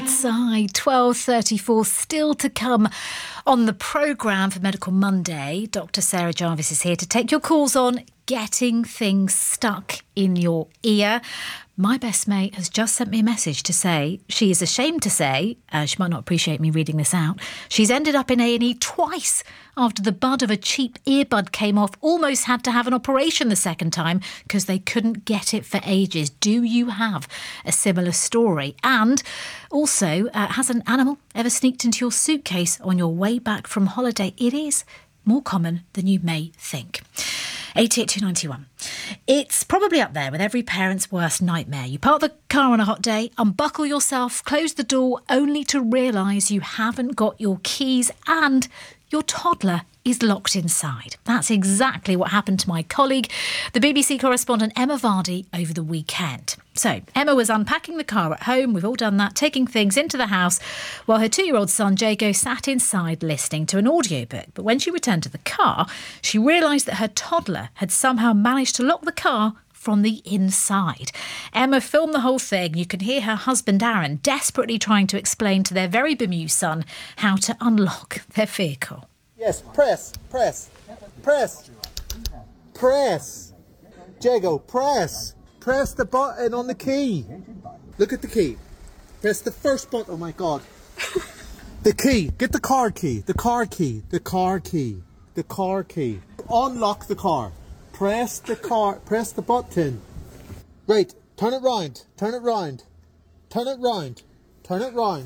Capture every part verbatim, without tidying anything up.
Side, twelve thirty-four, still to come on the programme for Medical Monday. Doctor Sarah Jarvis is here to take your calls on getting things stuck in your ear. My best mate has just sent me a message to say she is ashamed to say, uh, she might not appreciate me reading this out, she's ended up in A and E twice after the bud of a cheap earbud came off, almost had to have an operation the second time because they couldn't get it for ages. Do you have a similar story? And also, uh, has an animal ever sneaked into your suitcase on your way back from holiday? It is more common than you may think. eight eight two nine one. It's probably up there with every parent's worst nightmare. You park the car on a hot day, unbuckle yourself, close the door, only to realise you haven't got your keys and your toddler is locked inside. That's exactly what happened to my colleague, the B B C correspondent Emma Vardy, over the weekend. So, Emma was unpacking the car at home, we've all done that, taking things into the house, while her two-year-old son, Jago, sat inside listening to an audiobook. But when she returned to the car, she realised that her toddler had somehow managed to lock the car from the inside. Emma filmed the whole thing. You can hear her husband, Aaron, desperately trying to explain to their very bemused son how to unlock their vehicle. Yes, press, press, press, press. Jago, press. Press the button on the key. Look at the key. Press the first button. Oh my God. The key. Get the car key. The car key. The car key. The car key. Unlock the car. Press the car. Press the button. Right. Turn it round. Turn it round. Turn it round. Turn it round.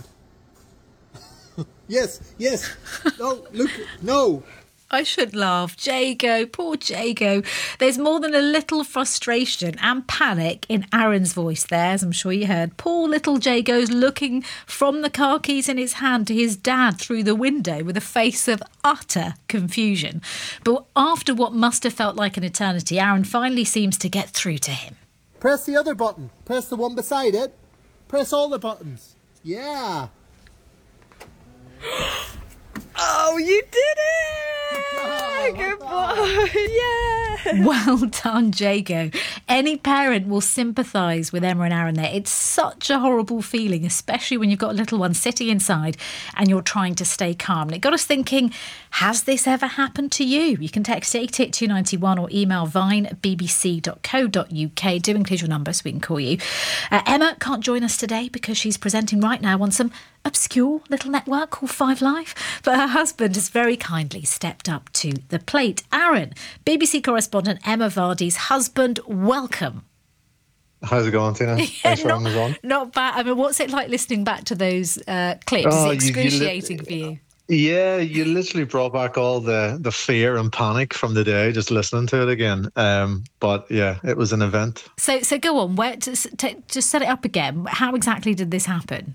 Yes, yes. No, look, no. I should laugh. Jago, poor Jago. There's more than a little frustration and panic in Aaron's voice there, as I'm sure you heard. Poor little Jago's looking from the car keys in his hand to his dad through the window with a face of utter confusion. But after what must have felt like an eternity, Aaron finally seems to get through to him. Press the other button. Press the one beside it. Press all the buttons. Yeah. Oh, you did it! Good boy, yeah! Well done, Jago. Any parent will sympathise with Emma and Aaron there. It's such a horrible feeling, especially when you've got a little one sitting inside and you're trying to stay calm. And it got us thinking, has this ever happened to you? You can text eight eight two nine one or email vine at b b c dot co dot u k. Do include your number so we can call you. Uh, Emma can't join us today because she's presenting right now on some obscure little network called Five Live, but her husband has very kindly stepped up to the plate. Aaron, B B C correspondent Emma Vardy's husband, welcome. How's it going, Tina? Yeah, Thanks for not, having us on. Not bad. I mean, what's it like listening back to those uh, clips? Oh, Is it you- you li- excruciating for you? Yeah, you literally brought back all the, the fear and panic from the day just listening to it again. Um, but yeah, it was an event. So, so go on. Where to, to, just set it up again. How exactly did this happen?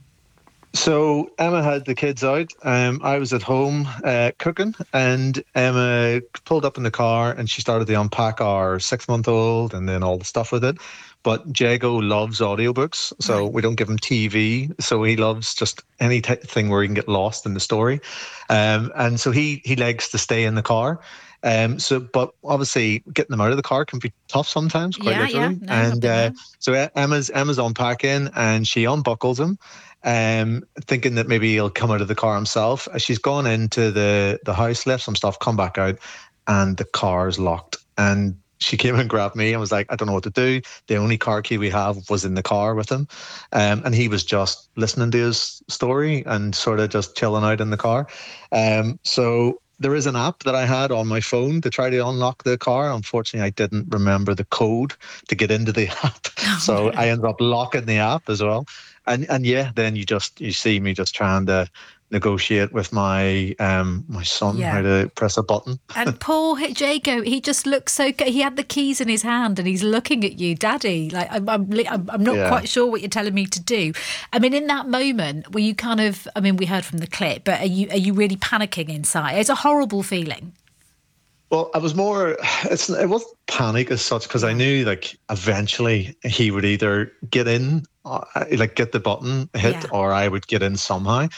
So Emma had the kids out. Um, I was at home uh, cooking, and Emma pulled up in the car and she started to unpack our six-month-old and then all the stuff with it. But Jago loves audiobooks, so Right. we don't give him T V. So he loves just any t- thing where he can get lost in the story. Um, and so he he likes to stay in the car. Um, so, but obviously getting them out of the car can be tough sometimes, quite Yeah, literally. yeah. No, I've and been uh, there. so E- Emma's Emma's unpacking and she unbuckles him, um, thinking that maybe he'll come out of the car himself. As she's gone into the the house, left some stuff, come back out, and the car's locked. And she came and grabbed me and was like, I don't know what to do. The only car key we have was in the car with him. Um, and he was just listening to his story and sort of just chilling out in the car. Um, so there is an app that I had on my phone to try to unlock the car. Unfortunately, I didn't remember the code to get into the app. So I ended up locking the app as well. And and yeah, then you just, you see me just trying to negotiate with my um my son Yeah. how to press a button. And poor Jago, he just looks so good. He had the keys in his hand and he's looking at you, Daddy. Like, I'm, I'm, li- I'm I'm not Yeah. quite sure what you're telling me to do. I mean, in that moment, were you kind of, I mean, we heard from the clip, but are you are you really panicking inside? It's a horrible feeling. Well, I was more, it's, it wasn't panic as such, because I knew like eventually he would either get in, uh, like get the button hit, Yeah. or I would get in somehow.